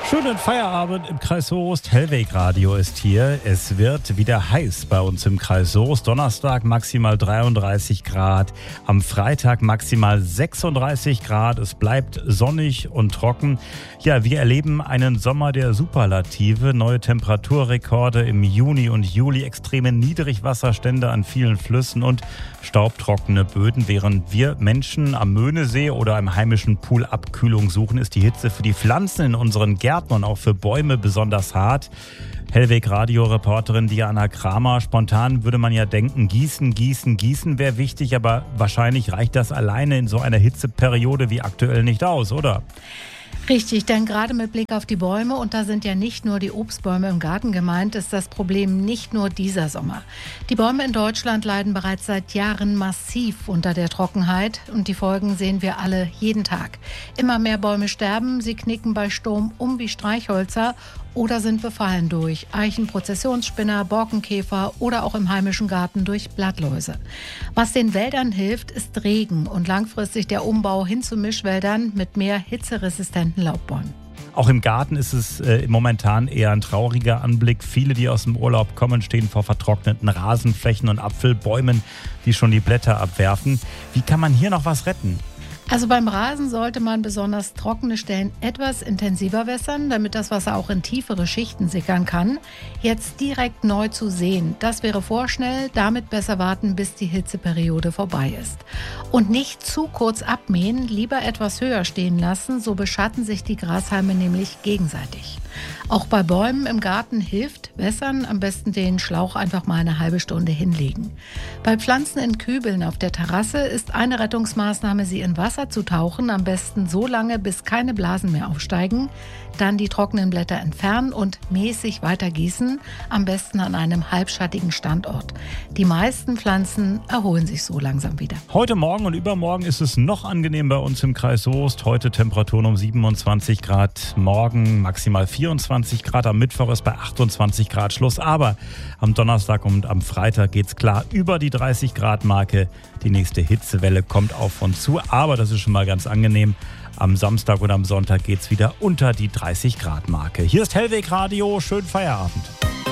Schönen Feierabend im Kreis Soest. Hellweg Radio ist hier. Es wird wieder heiß bei uns im Kreis Soest. Donnerstag maximal 33 Grad, am Freitag maximal 36 Grad. Es bleibt sonnig und trocken. Ja, wir erleben einen Sommer der Superlative. Neue Temperaturrekorde im Juni und Juli, extreme Niedrigwasserstände an vielen Flüssen und staubtrockene Böden. Während wir Menschen am Möhnesee oder im heimischen Pool Abkühlung suchen, ist die Hitze für die Pflanzen in unseren Gärten und auch für Bäume besonders hart. Hellweg-Radio-Reporterin Diana Kramer. Spontan würde man ja denken, gießen wäre wichtig, aber wahrscheinlich reicht das alleine in so einer Hitzeperiode wie aktuell nicht aus, oder? Richtig, denn gerade mit Blick auf die Bäume, und da sind ja nicht nur die Obstbäume im Garten gemeint, ist das Problem nicht nur dieser Sommer. Die Bäume in Deutschland leiden bereits seit Jahren massiv unter der Trockenheit und die Folgen sehen wir alle jeden Tag. Immer mehr Bäume sterben, sie knicken bei Sturm um wie Streichhölzer oder sind befallen durch Eichenprozessionsspinner, Borkenkäfer oder auch im heimischen Garten durch Blattläuse. Was den Wäldern hilft, ist Regen und langfristig der Umbau hin zu Mischwäldern mit mehr hitzeresistenten Laubbäumen. Auch im Garten ist es momentan eher ein trauriger Anblick. Viele, die aus dem Urlaub kommen, stehen vor vertrockneten Rasenflächen und Apfelbäumen, die schon die Blätter abwerfen. Wie kann man hier noch was retten? Also beim Rasen sollte man besonders trockene Stellen etwas intensiver wässern, damit das Wasser auch in tiefere Schichten sickern kann. Jetzt direkt neu zu säen, das wäre vorschnell, damit besser warten, bis die Hitzeperiode vorbei ist. Und nicht zu kurz abmähen, lieber etwas höher stehen lassen, so beschatten sich die Grashalme nämlich gegenseitig. Auch bei Bäumen im Garten hilft wässern, am besten den Schlauch einfach mal eine halbe Stunde hinlegen. Bei Pflanzen in Kübeln auf der Terrasse ist eine Rettungsmaßnahme, sie in Wasser zu tauchen, am besten so lange, bis keine Blasen mehr aufsteigen. Dann die trockenen Blätter entfernen und mäßig weiter gießen, am besten an einem halbschattigen Standort. Die meisten Pflanzen erholen sich so langsam wieder. Heute Morgen und übermorgen ist es noch angenehm bei uns im Kreis Soest. Heute Temperaturen um 27 Grad, morgen maximal 24 Grad, am Mittwoch ist bei 28 Grad Schluss. Aber am Donnerstag und am Freitag geht's klar über die 30 Grad Marke. Die nächste Hitzewelle kommt auf uns zu, aber das ist schon mal ganz angenehm. Am Samstag und am Sonntag geht's wieder unter die 30 Grad Marke. Hier ist Hellweg Radio, schönen Feierabend.